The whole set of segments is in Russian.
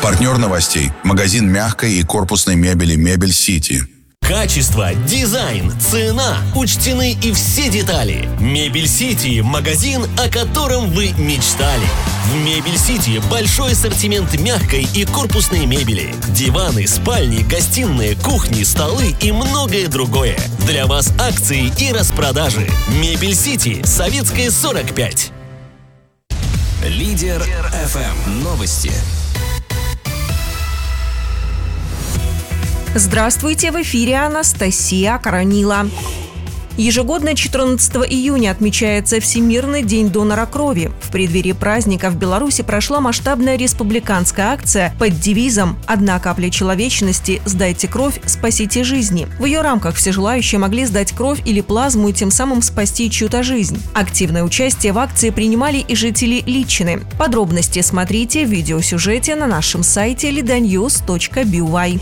Партнер новостей – магазин мягкой и корпусной мебели «Мебель Сити». Качество, дизайн, цена. Учтены и все детали. Мебель Сити – магазин, о котором вы мечтали. В Мебель Сити большой ассортимент мягкой и корпусной мебели. Диваны, спальни, гостиные, кухни, столы и многое другое. Для вас акции и распродажи. Мебель Сити, Советская, 45. Лидер ФМ. Новости. Здравствуйте, в эфире Анастасия Коронила. Ежегодно 14 июня отмечается Всемирный день донора крови. В преддверии праздника в Беларуси прошла масштабная республиканская акция под девизом «Одна капля человечности. Сдайте кровь, спасите жизни». В ее рамках все желающие могли сдать кровь или плазму и тем самым спасти чью-то жизнь. Активное участие в акции принимали и жители Личины. Подробности смотрите в видеосюжете на нашем сайте ledanews.by.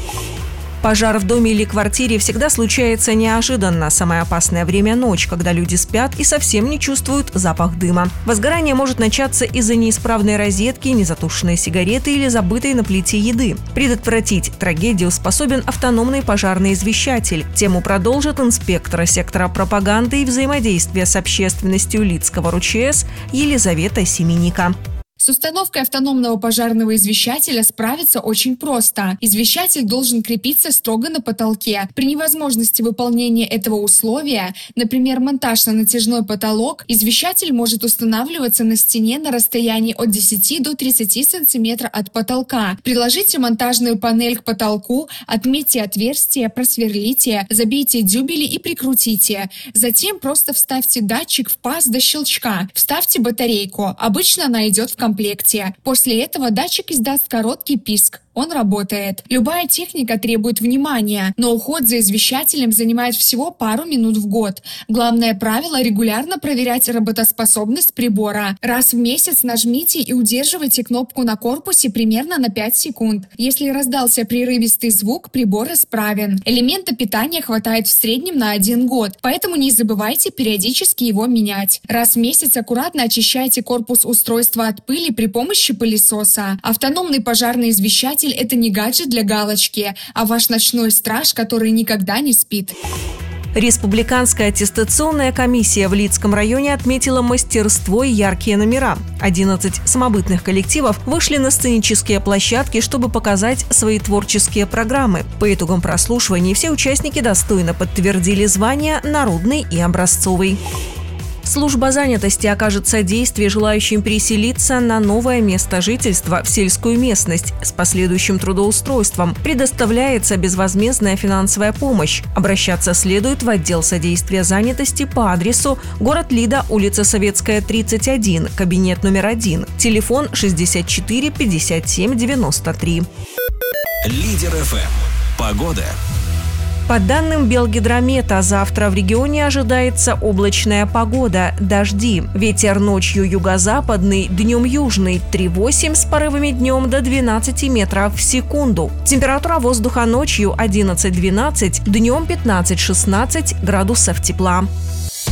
Пожар в доме или квартире всегда случается неожиданно. Самое опасное время – ночь, когда люди спят и совсем не чувствуют запах дыма. Возгорание может начаться из-за неисправной розетки, незатушенной сигареты или забытой на плите еды. Предотвратить трагедию способен автономный пожарный извещатель. Тему продолжит инспектор сектора пропаганды и взаимодействия с общественностью Лидского РУЧС Елизавета Семенника. С установкой автономного пожарного извещателя справиться очень просто. Извещатель должен крепиться строго на потолке. При невозможности выполнения этого условия, например, монтаж на натяжной потолок, извещатель может устанавливаться на стене на расстоянии от 10 до 30 см от потолка. Приложите монтажную панель к потолку, отметьте отверстие, просверлите, забейте дюбели и прикрутите. Затем просто вставьте датчик в паз до щелчка. Вставьте батарейку. Обычно она идет в комплекте. После этого датчик издаст короткий писк. Он работает. Любая техника требует внимания, но уход за извещателем занимает всего пару минут в год. Главное правило – регулярно проверять работоспособность прибора. Раз в месяц нажмите и удерживайте кнопку на корпусе примерно на 5 секунд. Если раздался прерывистый звук, прибор исправен. Элемента питания хватает в среднем на 1 год, поэтому не забывайте периодически его менять. Раз в месяц аккуратно очищайте корпус устройства от пыли при помощи пылесоса. Автономный пожарный извещатель – это не гаджет для галочки, а ваш ночной страж, который никогда не спит. Республиканская аттестационная комиссия в Лидском районе отметила мастерство и яркие номера. 11 самобытных коллективов вышли на сценические площадки, чтобы показать свои творческие программы. По итогам прослушивания все участники достойно подтвердили звания «Народный» и «Образцовый». Служба занятости окажет содействие желающим переселиться на новое место жительства в сельскую местность с последующим трудоустройством. Предоставляется безвозмездная финансовая помощь. Обращаться следует в отдел содействия занятости по адресу город Лида, улица Советская, 31, кабинет номер 1, телефон 64 57 93. Лидер ФМ. Погода. По данным Белгидромета, завтра в регионе ожидается облачная погода, дожди. Ветер ночью юго-западный, днем южный 3,8 с порывами днем до 12 метров в секунду. Температура воздуха ночью 11-12, днем 15-16 градусов тепла.